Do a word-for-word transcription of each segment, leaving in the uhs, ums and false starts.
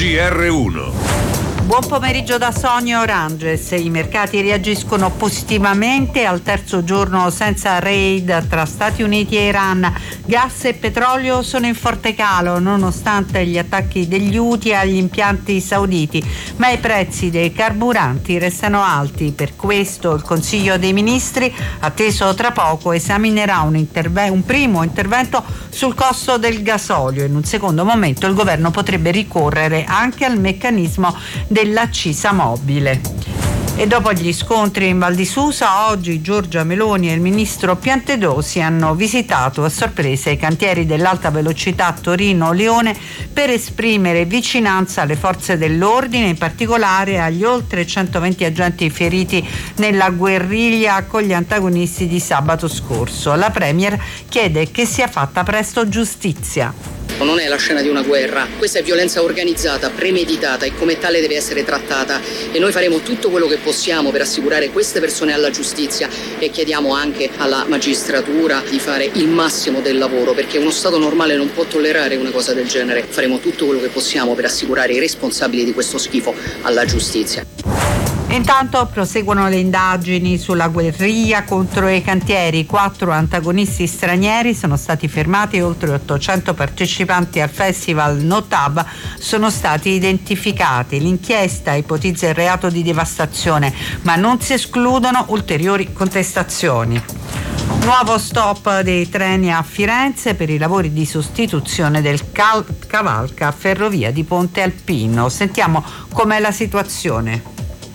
G R uno. Buon pomeriggio da Sonia Oranges. I mercati reagiscono positivamente al terzo giorno senza raid tra Stati Uniti e Iran. Gas e petrolio sono in forte calo nonostante gli attacchi degli Houthi agli impianti sauditi, ma i prezzi dei carburanti restano alti. Per questo il Consiglio dei Ministri, atteso tra poco, esaminerà un, interve- un primo intervento sul costo del gasolio. In un secondo momento il governo potrebbe ricorrere anche al meccanismo dell'accisa mobile. E dopo gli scontri in Val di Susa, oggi Giorgia Meloni e il ministro Piantedosi hanno visitato a sorpresa i cantieri dell'alta velocità Torino-Lione per esprimere vicinanza alle forze dell'ordine, in particolare agli oltre centoventi agenti feriti nella guerriglia con gli antagonisti di sabato scorso. La Premier chiede che sia fatta presto giustizia. Non è la scena di una guerra, questa è violenza organizzata, premeditata e come tale deve essere trattata, e noi faremo tutto quello che possiamo per assicurare queste persone alla giustizia e chiediamo anche alla magistratura di fare il massimo del lavoro, perché uno Stato normale non può tollerare una cosa del genere. Faremo tutto quello che possiamo per assicurare i responsabili di questo schifo alla giustizia. Intanto proseguono le indagini sulla guerriglia contro i cantieri. Quattro antagonisti stranieri sono stati fermati e oltre ottocento partecipanti al festival Notab sono stati identificati. L'inchiesta ipotizza il reato di devastazione, ma non si escludono ulteriori contestazioni. Nuovo stop dei treni a Firenze per i lavori di sostituzione del cal- cavalca ferrovia di Ponte Alpino. Sentiamo com'è la situazione.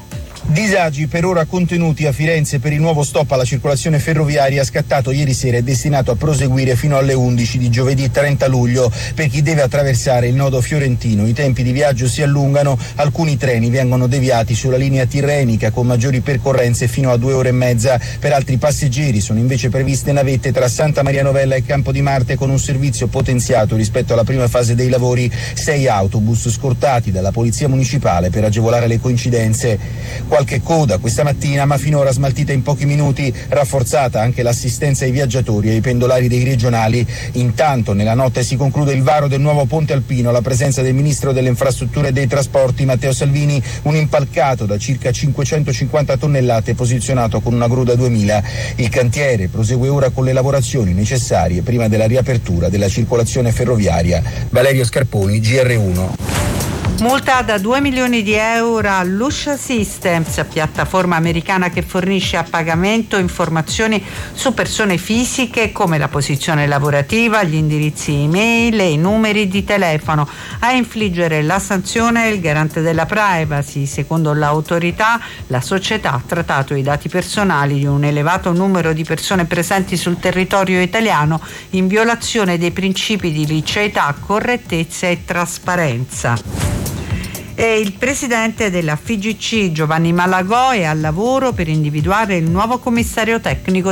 Disagi per ora contenuti a Firenze per il nuovo stop alla circolazione ferroviaria scattato ieri sera e destinato a proseguire fino alle undici di giovedì trenta luglio per chi deve attraversare il nodo fiorentino. I tempi di viaggio si allungano, alcuni treni vengono deviati sulla linea tirrenica con maggiori percorrenze fino a due ore e mezza. Per altri passeggeri sono invece previste navette tra Santa Maria Novella e Campo di Marte con un servizio potenziato rispetto alla prima fase dei lavori. Sei autobus scortati dalla Polizia Municipale per agevolare le coincidenze. Qualche coda questa mattina, ma finora smaltita in pochi minuti, rafforzata anche l'assistenza ai viaggiatori e ai pendolari dei regionali. Intanto nella notte si conclude il varo del nuovo Ponte Alpino, la presenza del ministro delle infrastrutture e dei trasporti Matteo Salvini, un impalcato da circa cinquecentocinquanta tonnellate posizionato con una gru da duemila. Il cantiere prosegue ora con le lavorazioni necessarie prima della riapertura della circolazione ferroviaria. Valerio Scarponi, G R uno. Multa da due milioni di euro a Lusha Systems, piattaforma americana che fornisce a pagamento informazioni su persone fisiche come la posizione lavorativa, gli indirizzi email e i numeri di telefono. A infliggere la sanzione è il garante della privacy. Secondo l'autorità, la società ha trattato i dati personali di un elevato numero di persone presenti sul territorio italiano in violazione dei principi di liceità, correttezza e trasparenza. E il presidente della F I G C Giovanni Malagò è al lavoro per individuare il nuovo commissario tecnico